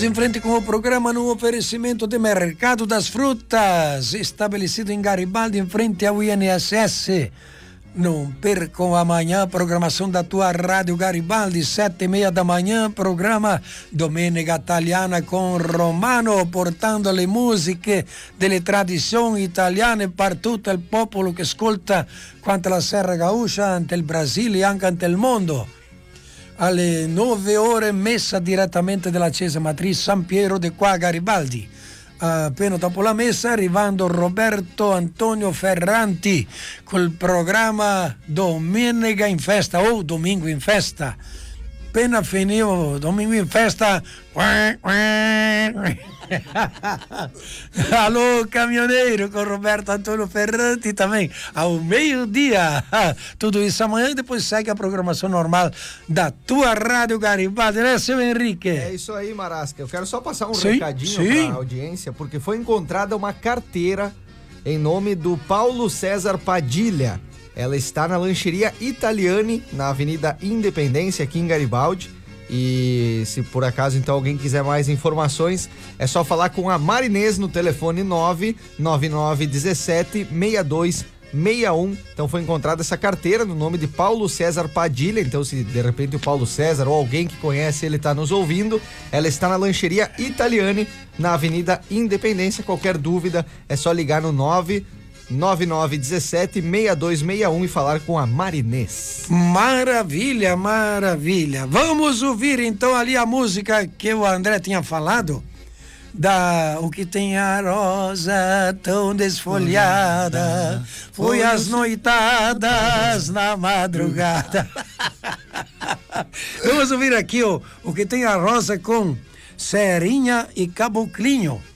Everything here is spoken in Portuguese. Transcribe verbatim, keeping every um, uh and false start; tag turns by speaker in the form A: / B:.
A: Em frente com o programa no oferecimento de Mercado das Frutas, estabelecido em Garibaldi, em frente ao I N S S. Não percam amanhã a programação da tua Rádio Garibaldi, sete e meia da manhã, programa Domenica Italiana com Romano, portando le musiche delle tradizioni italiane per tutto il popolo che ascolta quanto la Serra Gaúcha, ante il Brasile e anche ante il mondo. Alle nove ore messa direttamente dalla Chiesa Matrice San Piero di qua a Garibaldi. Appena dopo la messa arrivando Roberto Antonio Ferranti col programma Domenica in Festa o Domingo in Festa. Appena finito Domingo in Festa. Alô, caminhoneiro, com Roberto Antônio Ferranti também, ao meio-dia. Tudo isso amanhã e depois segue a programação normal da tua Rádio Garibaldi, né, seu Henrique?
B: É isso aí, Marasca. Eu quero só passar um
A: sim,
B: recadinho para a audiência, porque foi encontrada uma carteira em nome do Paulo César Padilha. Ela está na lancheria Italiane, na Avenida Independência, aqui em Garibaldi. E se por acaso então alguém quiser mais informações, é só falar com a Marinês no telefone nove nove nove um sete seis dois seis um. Então foi encontrada essa carteira no nome de Paulo César Padilha. Então se de repente o Paulo César ou alguém que conhece ele está nos ouvindo, ela está na lancheria Italiane, na Avenida Independência. Qualquer dúvida é só ligar no nove nove nove um sete seis dois seis um e falar com a Marinês.
A: Maravilha, maravilha. Vamos ouvir então ali a música que o André tinha falado, da o que tem a rosa tão desfolhada, foi as noitadas na madrugada. Vamos ouvir aqui o, o que tem a rosa com Serinha e Caboclinho.